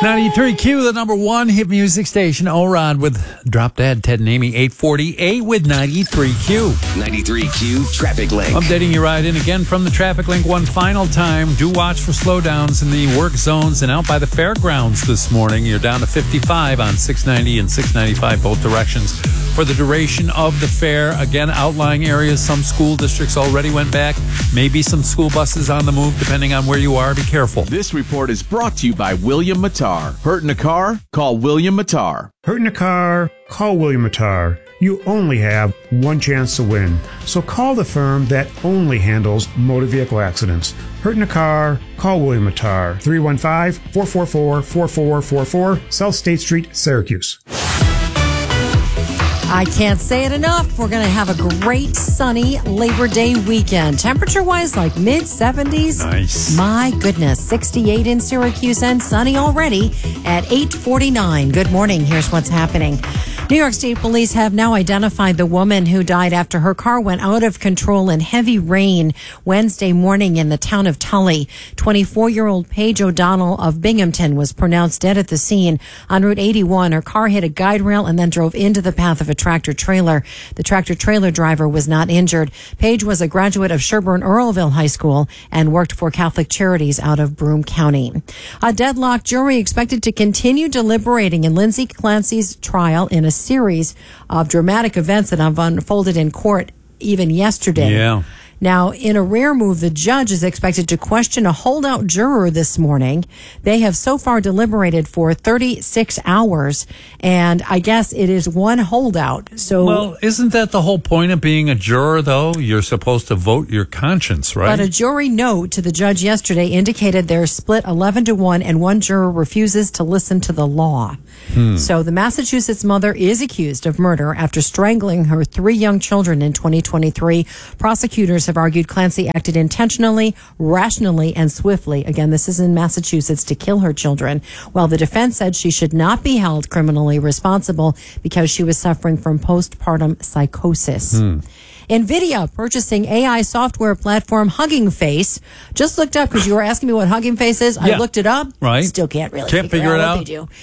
93Q, the number one hit music station. O-Rod with Drop Dead, Ted and Amy, 848 with 93Q. 93Q Traffic Link. Updating your ride in again from the Traffic Link one final time. Do watch for slowdowns in the work zones and out by the fairgrounds this morning. You're down to 55 on 690 and 695, both directions, for the duration of the fair. Again, outlying areas, some school districts already went back. Maybe some school buses on the move, depending on where you are. Be careful. This report is brought to you by William Matar. Hurt in a car? Call William Matar. Hurt in a car? Call William Matar. You only have one chance to win. So call the firm that only handles motor vehicle accidents. Hurt in a car? Call William Matar. 315-444-4444, South State Street, Syracuse. I can't say it enough. We're going to have a great sunny Labor Day weekend. Temperature-wise, like mid-70s. Nice. My goodness, 68 in Syracuse and sunny already at 8:49. Good morning. Here's what's happening. New York State Police have now identified the woman who died after her car went out of control in heavy rain Wednesday morning in the town of Tully. 24-year-old Paige O'Donnell of Binghamton was pronounced dead at the scene. On Route 81, her car hit a guide rail and then drove into the path of a tractor-trailer. The tractor-trailer driver was not injured. Paige was a graduate of Sherburne-Earlville High School and worked for Catholic Charities out of Broome County. A deadlocked jury expected to continue deliberating in Lindsay Clancy's trial in a series of dramatic events that have unfolded in court even yesterday. Yeah. Now, in a rare move, the judge is expected to question a holdout juror this morning. They have so far deliberated for 36 hours, and I guess it is one holdout. So, well, isn't that the whole point of being a juror, though? You're supposed to vote your conscience, right? But a jury note to the judge yesterday indicated they're split 11-1, and one juror refuses to listen to the law. So the Massachusetts mother is accused of murder after strangling her 3 young children in 2023. Prosecutors have argued Clancy acted intentionally, rationally, and swiftly. Again, this is in Massachusetts, to kill her children. While the defense said she should not be held criminally responsible because she was suffering from postpartum psychosis. NVIDIA purchasing AI software platform Hugging Face. Just looked up because you were asking me what Hugging Face is. Yeah. I looked it up. Right. Still can't really figure it out. what they do.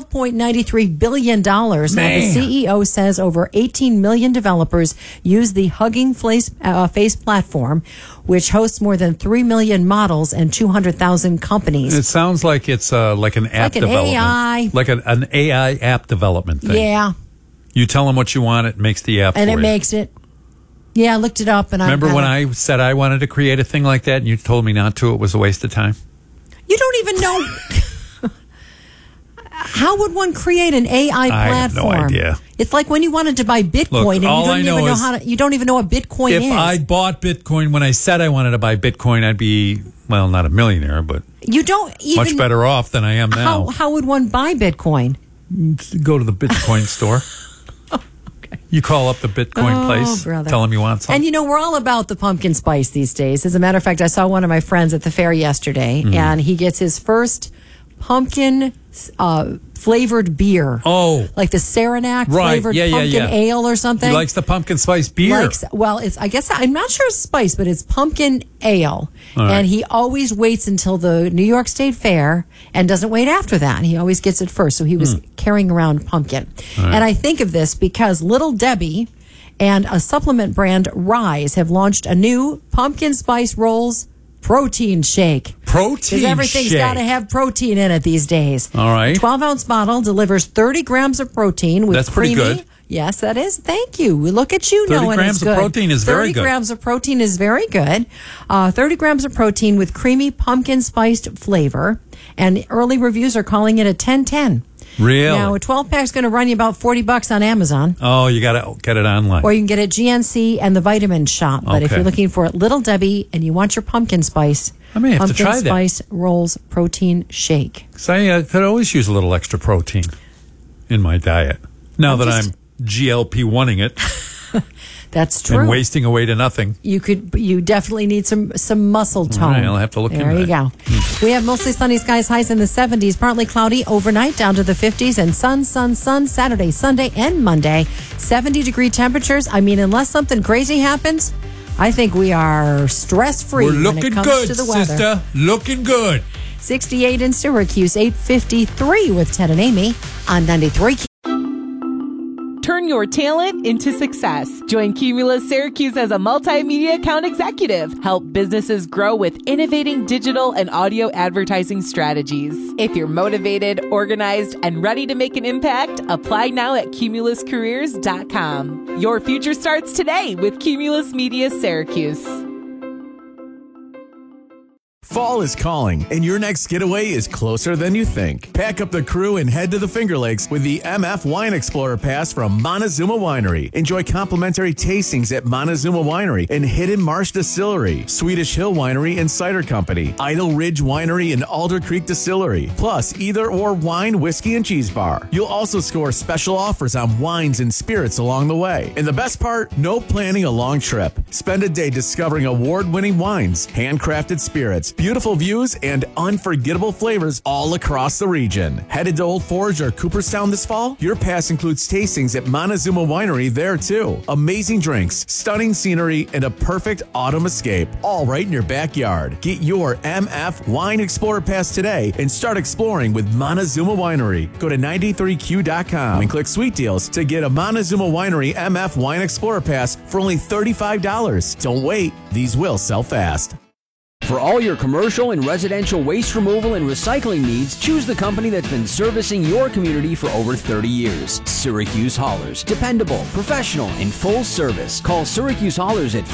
$12.93 billion. Now, the CEO says over 18 million developers use the Hugging Face platform, which hosts more than 3 million models and 200,000 companies. It sounds like it's like an app development. AI. Like an AI app development thing. Yeah. You tell them what you want, it makes the app And for it you. makes it. Yeah, I looked it up. And Remember when I said I wanted to create a thing like that and you told me not to? It was a waste of time. You don't even know. How would one create an AI platform? I have no idea. It's like when you wanted to buy Bitcoin. Look, and you don't even know what Bitcoin is. If I bought Bitcoin when I said I wanted to buy Bitcoin, I'd be, well, not a millionaire, but you don't even much better off than I am now. How would one buy Bitcoin? Go to the Bitcoin store. You call up the Bitcoin place, brother. Tell them you want something. And you know, we're all about the pumpkin spice these days. As a matter of fact, I saw one of my friends at the fair yesterday, and he gets his first pumpkin flavored beer. Oh. Like the Saranac flavored pumpkin ale or something. He likes the pumpkin spice beer. I'm not sure it's spice, but it's pumpkin ale. All right. And he always waits until the New York State Fair and doesn't wait after that. He always gets it first. So he was carrying around pumpkin. Right. And I think of this because Little Debbie and a supplement brand, Rise, have launched a new pumpkin spice rolls protein shake. Because everything's got to have protein in it these days. All right. 12-ounce bottle delivers 30 grams of protein with That's pretty good. Yes, that is. Thank you. Look at you 30 knowing grams it's good. of protein is very good. 30 grams of protein is very good. 30 grams of protein with creamy pumpkin spiced flavor. And early reviews are calling it a 10-10. Really? Now, a 12-pack is going to run you about $40 on Amazon. Oh, you got to get it online. Or you can get it at GNC and the Vitamin Shop. But if you're looking for Little Debbie and you want your pumpkin spice, I may have to try that. Pumpkin Spice Rolls Protein Shake. Because I could always use a little extra protein in my diet. Now that I'm GLP-1ing it. That's true. And wasting away to nothing. You definitely need some muscle tone. All right, I'll have to look into that. There you go. We have mostly sunny skies, highs in the 70s, partly cloudy overnight down to the 50s, and sun Saturday, Sunday, and Monday. 70-degree temperatures. I mean, unless something crazy happens, I think we are stress-free We're when looking it comes good, to the weather. sister. Looking good. 68 in Syracuse, 8:53 with Ted and Amy on 93. Turn your talent into success. Join Cumulus Syracuse as a multimedia account executive. Help businesses grow with innovating digital and audio advertising strategies. If you're motivated, organized, and ready to make an impact, apply now at cumuluscareers.com. Your future starts today with Cumulus Media Syracuse. Fall is calling, and your next getaway is closer than you think. Pack up the crew and head to the Finger Lakes with the MF Wine Explorer Pass from Montezuma Winery. Enjoy complimentary tastings at Montezuma Winery and Hidden Marsh Distillery, Swedish Hill Winery and Cider Company, Idle Ridge Winery and Alder Creek Distillery, plus either or wine, whiskey, and cheese bar. You'll also score special offers on wines and spirits along the way. And the best part, no planning a long trip. Spend a day discovering award-winning wines, handcrafted spirits, beautiful views, and unforgettable flavors all across the region. Headed to Old Forge or Cooperstown this fall? Your pass includes tastings at Montezuma Winery there too. Amazing drinks, stunning scenery, and a perfect autumn escape, all right in your backyard. Get your MF Wine Explorer Pass today and start exploring with Montezuma Winery. Go to 93q.com and click Sweet Deals to get a Montezuma Winery MF Wine Explorer Pass for only $35. Don't wait, these will sell fast. For all your commercial and residential waste removal and recycling needs, choose the company that's been servicing your community for over 30 years. Syracuse Haulers. Dependable, professional, and full service. Call Syracuse Haulers at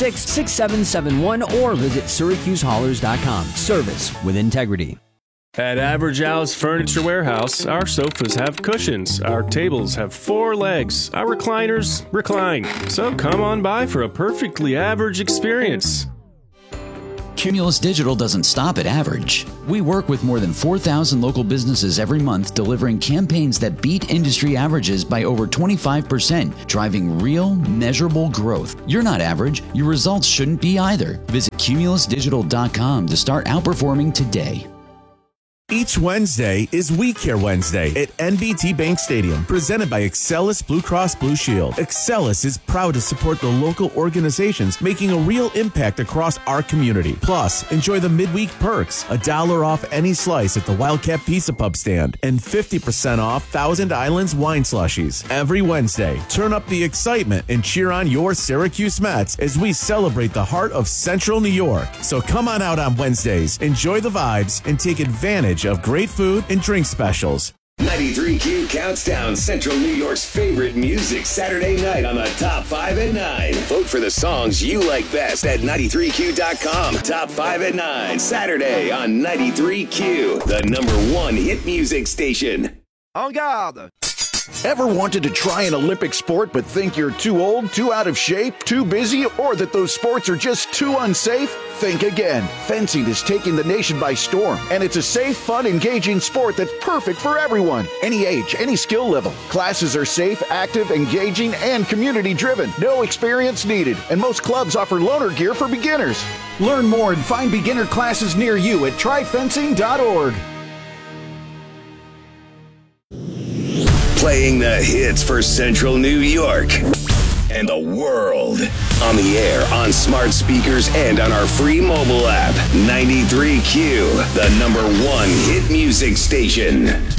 426-6771 or visit syracusehaulers.com. Service with integrity. At Average Al's Furniture Warehouse, our sofas have cushions, our tables have 4 legs, our recliners recline. So come on by for a perfectly average experience. Cumulus Digital doesn't stop at average. We work with more than 4,000 local businesses every month, delivering campaigns that beat industry averages by over 25%, driving real, measurable growth. You're not average. Your results shouldn't be either. Visit cumulusdigital.com to start outperforming today. Each Wednesday is We Care Wednesday at NBT Bank Stadium, presented by Excelis Blue Cross Blue Shield. Excelis is proud to support the local organizations making a real impact across our community. Plus, enjoy the midweek perks, $1 off any slice at the Wildcat Pizza Pub stand, and 50% off Thousand Islands wine slushies. Every Wednesday, turn up the excitement and cheer on your Syracuse Mets as we celebrate the heart of Central New York. So come on out on Wednesdays, enjoy the vibes, and take advantage of great food and drink specials. 93Q counts down Central New York's favorite music Saturday night on the Top 5 at 9. Vote for the songs you like best at 93Q.com. Top 5 at 9, Saturday on 93Q, the #1 hit music station. En garde! Ever wanted to try an Olympic sport but think you're too old, too out of shape, too busy, or that those sports are just too unsafe? Think again. Fencing is taking the nation by storm, and it's a safe, fun, engaging sport that's perfect for everyone. Any age, any skill level. Classes are safe, active, engaging, and community-driven. No experience needed, and most clubs offer loaner gear for beginners. Learn more and find beginner classes near you at tryfencing.org. Playing the hits for Central New York and the world. On the air, on smart speakers, and on our free mobile app. 93Q, the #1 hit music station.